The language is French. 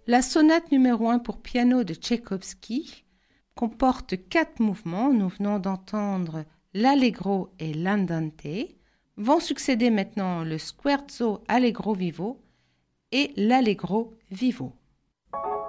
La sonate numéro 1 pour piano de Tchaïkovski comporte 4 mouvements. Nous venons d'entendre l'allegro et l'andante. Vont succéder maintenant le scherzo allegro vivo et l'allegro vivo.